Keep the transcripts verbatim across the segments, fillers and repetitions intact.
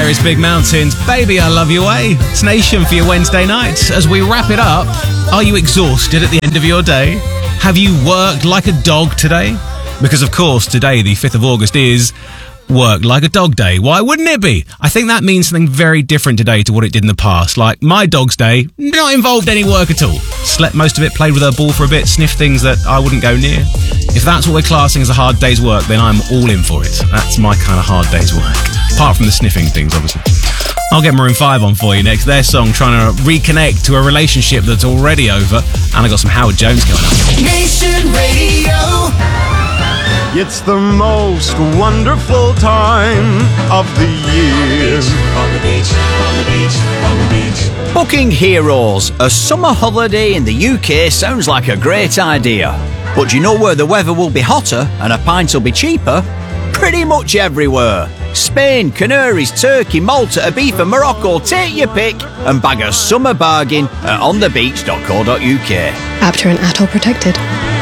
It's Big Mountains. Baby, I love you, eh? It's Nation for your Wednesday nights. As we wrap it up, are you exhausted at the end of your day? Have you worked like a dog today? Because, of course, today, the fifth of August, is Work Like a Dog Day. Why wouldn't it be? I think that means something very different today to what it did in the past. Like, my dog's day, not involved any work at all. Slept most of it, played with her ball for a bit, sniffed things that I wouldn't go near. If that's what we're classing as a hard day's work, then I'm all in for it. That's my kind of hard day's work. Apart from the sniffing things, obviously. I'll get Maroon five on for you next. Their song trying to reconnect to a relationship that's already over. And I got some Howard Jones going on. Nation Radio. It's the most wonderful time of the year. On the beach, on the beach, on the beach. Booking Heroes, a summer holiday in the U K sounds like a great idea. But do you know where the weather will be hotter and a pint will be cheaper? Pretty much everywhere. Spain, Canaries, Turkey, Malta, Ibiza, Morocco, take your pick and bag a summer bargain at on the beach dot co dot U K. Apter and Atoll protected.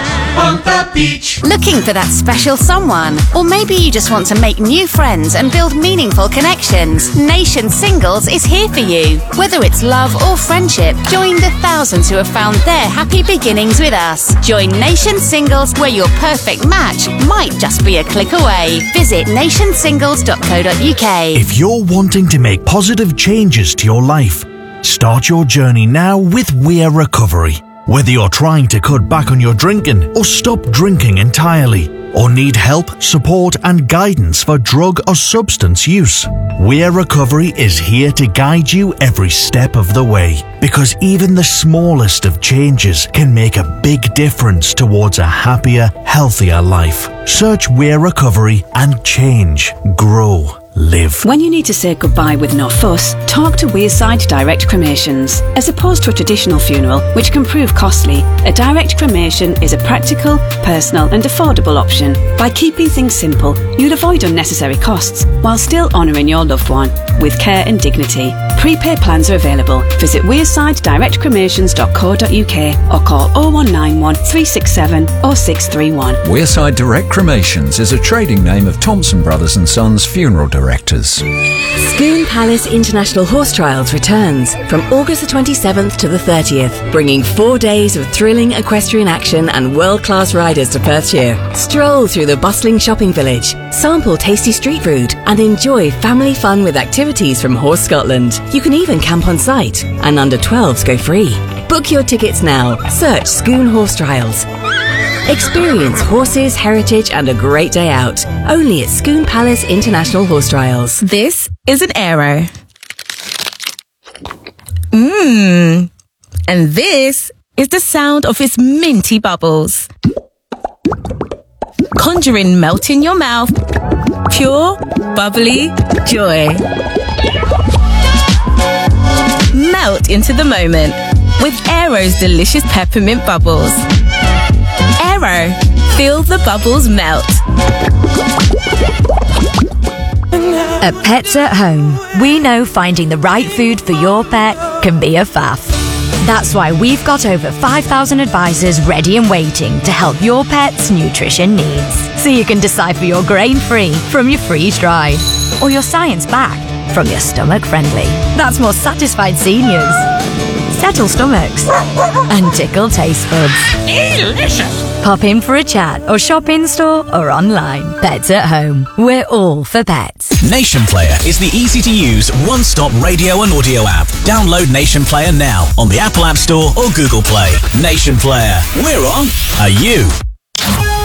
On the beach. Looking for that special someone? Or maybe you just want to make new friends and build meaningful connections. Nation Singles is here for you. Whether it's love or friendship, join the thousands who have found their happy beginnings with us. Join Nation Singles, where your perfect match might just be a click away. Visit nation singles dot co dot U K. If you're wanting to make positive changes to your life, start your journey now with Weir Recovery. Whether you're trying to cut back on your drinking or stop drinking entirely, or need help, support and guidance for drug or substance use, Weir Recovery is here to guide you every step of the way. Because even the smallest of changes can make a big difference towards a happier, healthier life. Search Weir Recovery and change, grow, live. When you need to say goodbye with no fuss, talk to Wearside Direct Cremations. As opposed to a traditional funeral, which can prove costly, a direct cremation is a practical, personal and affordable option. By keeping things simple, you'll avoid unnecessary costs while still honouring your loved one with care and dignity. Prepaid plans are available. Visit wearside direct cremations dot co dot U K or call oh one nine one, three six seven, oh six three one. Wearside Direct Cremations is a trading name of Thompson Brothers and Sons Funeral Directors. Scone Palace International Horse Trials returns from August the twenty-seventh to the thirtieth, bringing four days of thrilling equestrian action and world-class riders to Perthshire. Stroll through the bustling shopping village, sample tasty street food and enjoy family fun with activities from Horse Scotland. You can even camp on site, and under twelves go free. Book your tickets now. Search Scone Horse Trials. Experience horses, heritage and a great day out. Only at Scone Palace International Horse Trials. This is an Arrow. Mmm. And this is the sound of its minty bubbles. Conjuring melt in your mouth. Pure, bubbly joy. Melt into the moment with Aero's delicious peppermint bubbles. Aero, feel the bubbles melt. At Pets at Home, we know finding the right food for your pet can be a faff. That's why we've got over five thousand advisors ready and waiting to help your pet's nutrition needs. So you can decipher your grain-free from your freeze-dried, or your science-backed from your stomach-friendly. That's more satisfied seniors, settle stomachs, and tickle taste buds. Delicious! Pop in for a chat or shop in-store or online. Pets at Home. We're all for pets. Nation Player is the easy-to-use, one-stop radio and audio app. Download Nation Player now on the Apple App Store or Google Play. Nation Player. We're on. Are you?